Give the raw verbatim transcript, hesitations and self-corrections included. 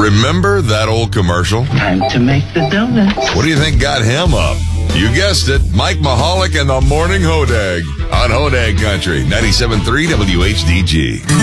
Remember that old commercial? Time to make the donuts. What do you think got him up? You guessed it, Mike Mahalik and the Morning Hodag on Hodag Country, ninety-seven point three W H D G.